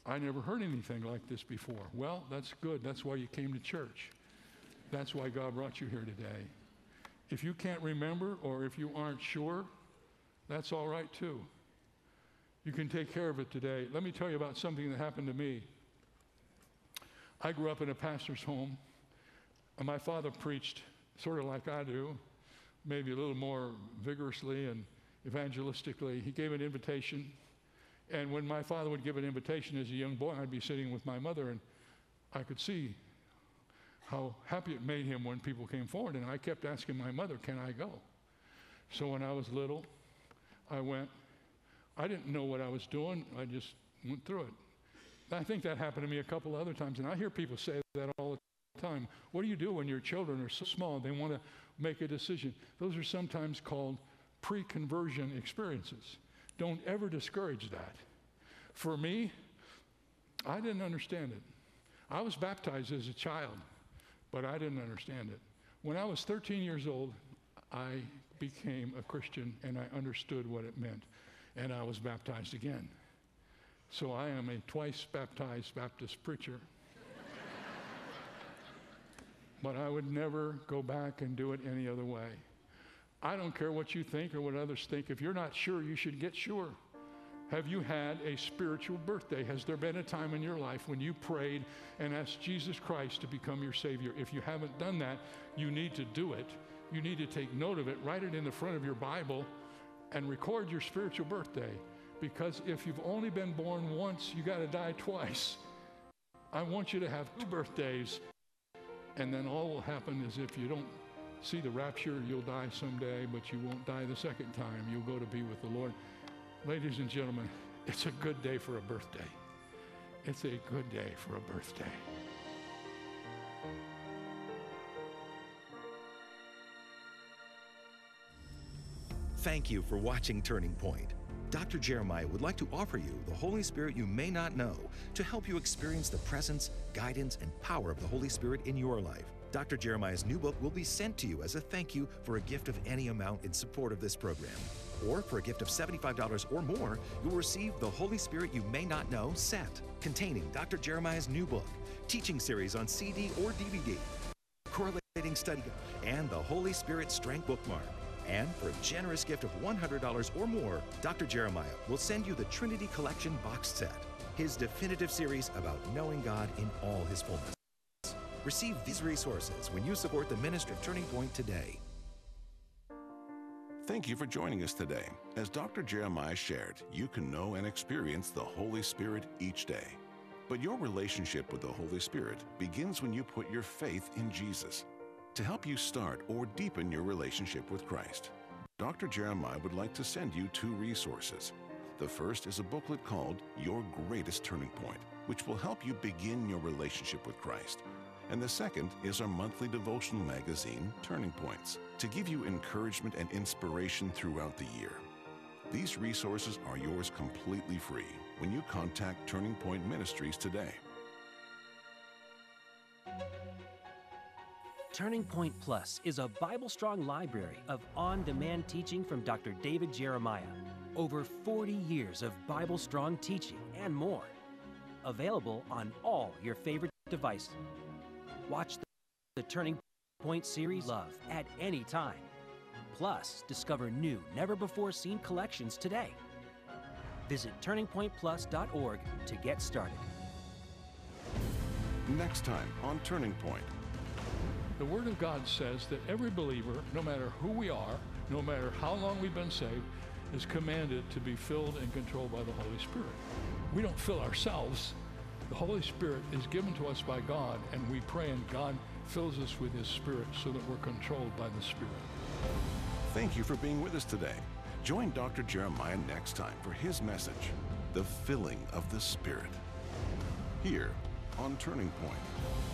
I never heard anything like this before. Well, that's good. That's why you came to church. That's why God brought you here today. If you can't remember or if you aren't sure, that's all right too. You can take care of it today. Let me tell you about something that happened to me. I grew up in a pastor's home. My father preached sort of like I do, maybe a little more vigorously and evangelistically. He gave an invitation. And when my father would give an invitation as a young boy, I'd be sitting with my mother, and I could see how happy it made him when people came forward. And I kept asking my mother, can I go? So when I was little, I went. I didn't know what I was doing. I just went through it. I think that happened to me a couple other times. And I hear people say that all the time. What do you do when your children are so small they want to make a decision? Those are sometimes called pre-conversion experiences. Don't ever discourage that. For me, I didn't understand it. I was baptized as a child, but I didn't understand it. When I was 13 years old, I became a Christian and I understood what it meant, and I was baptized again. So I am a twice baptized Baptist preacher. But I would never go back and do it any other way. I don't care what you think or what others think. If you're not sure, you should get sure. Have you had a spiritual birthday? Has there been a time in your life when you prayed and asked Jesus Christ to become your Savior? If you haven't done that, you need to do it. You need to take note of it, write it in the front of your Bible, and record your spiritual birthday. Because if you've only been born once, you got to die twice. I want you to have 2 birthdays, and then all will happen is if you don't see the rapture, you'll die someday, but you won't die the second time. You'll go to be with the Lord. Ladies and gentlemen, it's a good day for a birthday. It's a good day for a birthday. Thank you for watching Turning Point. Dr. Jeremiah would like to offer you the Holy Spirit you may not know to help you experience the presence, guidance, and power of the Holy Spirit in your life. Dr. Jeremiah's new book will be sent to you as a thank you for a gift of any amount in support of this program. Or for a gift of $75 or more, you'll receive the Holy Spirit You May Not Know set, containing Dr. Jeremiah's new book, teaching series on CD or DVD, correlating study guide, and the Holy Spirit Strength bookmark. And for a generous gift of $100 or more, Dr. Jeremiah will send you the Trinity Collection box set, his definitive series about knowing God in all His fullness. Receive these resources when you support the ministry of Turning Point today. Thank you for joining us today. As Dr. Jeremiah shared, you can know and experience the Holy Spirit each day. But your relationship with the Holy Spirit begins when you put your faith in Jesus. To help you start or deepen your relationship with Christ, Dr. Jeremiah would like to send you 2 resources. The first is a booklet called Your Greatest Turning Point, which will help you begin your relationship with Christ. And the second is our monthly devotional magazine, Turning Points, to give you encouragement and inspiration throughout the year. These resources are yours completely free when you contact Turning Point Ministries today. Turning Point Plus is a Bible-strong library of on-demand teaching from Dr. David Jeremiah. Over 40 years of Bible-strong teaching and more. Available on all your favorite devices. Watch the Turning Point series Love at any time. Plus, discover new, never-before-seen collections today. Visit turningpointplus.org to get started. Next time on Turning Point. The Word of God says that every believer, no matter who we are, no matter how long we've been saved, is commanded to be filled and controlled by the Holy Spirit. We don't fill ourselves. The Holy Spirit is given to us by God, and we pray, and God fills us with His Spirit so that we're controlled by the Spirit. Thank you for being with us today. Join Dr. Jeremiah next time for his message, The Filling of the Spirit, here on Turning Point.